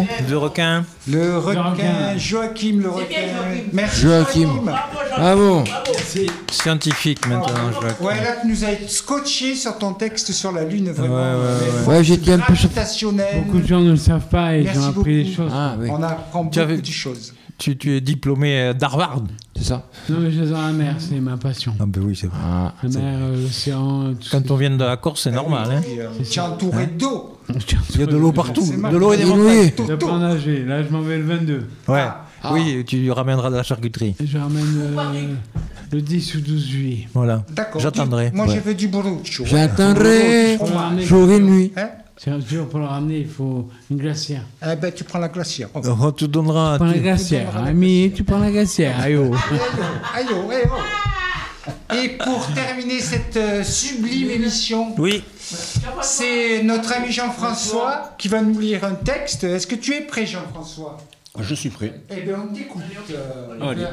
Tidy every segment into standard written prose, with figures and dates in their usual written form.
nom? De requin. Le requin. requin, Joachim le requin. Merci Joachim. Bravo. Scientifique maintenant, Joachim. Ouais, là tu nous as scotché sur ton texte sur la Lune, vraiment. Ouais, j'étais un peu gravitationnel. Beaucoup de gens ne le savent pas et Merci ils ont appris des beaucoup. choses. Ah, oui. On apprend Tu avais- beaucoup de choses. Tu es diplômé d'Harvard. C'est ça. Non, mais je les ai dans la mer, c'est ma passion. Ah ben oui, c'est vrai. Ah, La mer, l'océan, tout Quand on vient de la Corse, c'est normal. Hein. Tu es entouré d'eau. Il y a de l'eau partout. C'est De l'eau et des marrant. montagnes. Oui. Je prends nager. Là, je m'en vais le 22. Ouais. Ah. Oui, tu lui ramèneras de la charcuterie. Et je ramène le 10 ou 12 juillet. Voilà. D'accord. J'attendrai. Moi, Ouais. je veux du bruccio. j'attendrai Fromage. jour et nuit. Hein? C'est dur pour le ramener, il faut une glacière. Eh ben, tu prends la glacière. Oh. On te donnera. Tu prends la glacière, ami, tu prends la glacière. Aïe oh. Aïe, oh, aïe, oh. Et pour terminer cette sublime émission, Oui. c'est notre ami Jean-François qui va nous lire un texte. Est-ce que tu es prêt, Jean-François? Je suis prêt. Eh bien, on t'écoute. Allez.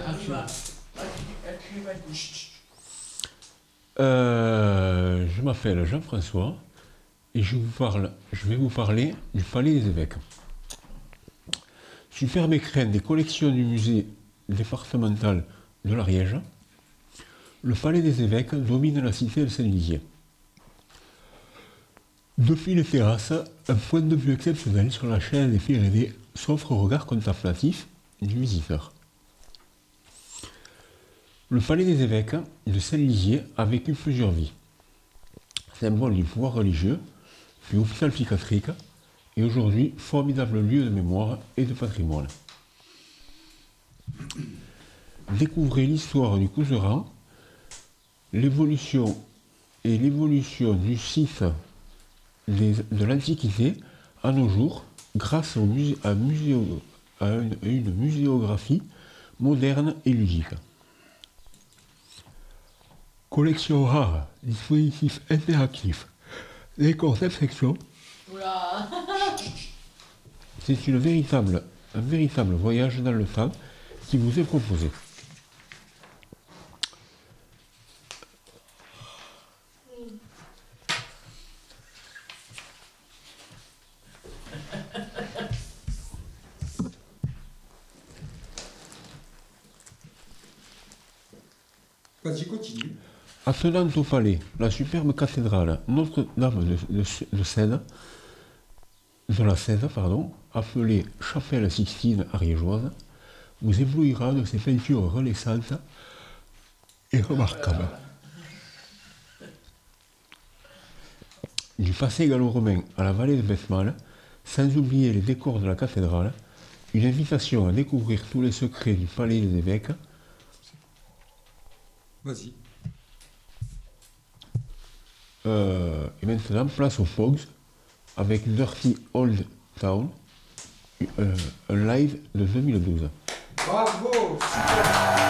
Je m'appelle Jean-François et je vais vous parler du Palais des Évêques. Superbe écrin des collections du musée départemental de l'Ariège, le Palais des Évêques domine la cité de Saint-Dizier. Depuis les terrasses, un point de vue exceptionnel sur la chaîne des Pyrénées s'offre au regard contemplatif du visiteur. Le Palais des Évêques de Saint-Lizier a vécu plusieurs vies. Symbole du pouvoir religieux, puis hôpital psychiatrique, et aujourd'hui formidable lieu de mémoire et de patrimoine. Découvrez l'histoire du Couserans, l'évolution du site de l'Antiquité à nos jours, grâce à une muséographie moderne et ludique. Collection rare, dispositif interactif, décor d'exception. C'est un véritable voyage dans le temps qui vous est proposé. Vas-y, continue. Attenant au palais, la superbe cathédrale Notre-Dame de Seine, appelée Chapelle Sixtine ariégeoise, vous éblouira de ses peintures renaissantes et remarquables. Du passé gallo-romain à la vallée de Bethmal, sans oublier les décors de la cathédrale, une invitation à découvrir tous les secrets du palais des évêques. Vas-y. Et maintenant, place aux Fogs, avec Dirty Old Town, un live de 2012. Bravo, super.